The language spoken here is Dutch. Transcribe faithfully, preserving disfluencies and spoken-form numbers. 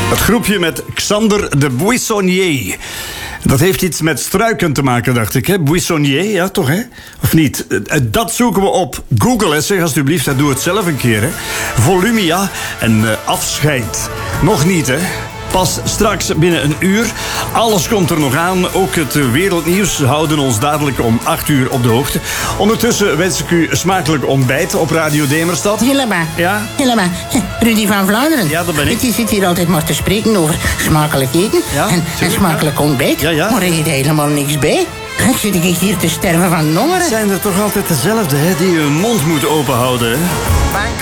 Het groepje met Xander de Buissonnier. Dat heeft iets met struiken te maken, dacht ik, hè? Buissonnier, ja, toch, hè? Of niet? Dat zoeken we op Google, hè? Zeg alsjeblieft, dat doe het zelf een keer, hè? Volumia en uh, afscheid. Nog niet, hè? Pas straks binnen een uur. Alles komt er nog aan. Ook het wereldnieuws houden ons dadelijk om acht uur op de hoogte. Ondertussen wens ik u smakelijk ontbijt op Radio Demerstad. Helemaal. Ja? Helemaal. Rudy van Vlaanderen. Ja, dat ben ik. Je zit hier altijd maar te spreken over smakelijk eten Ja, en, en smakelijk ontbijt. Ja, ja. Maar er zit helemaal niks bij. Dan zit ik hier te sterven van Het hongeren. zijn er toch altijd dezelfde, hè? Die hun mond moeten openhouden, hè?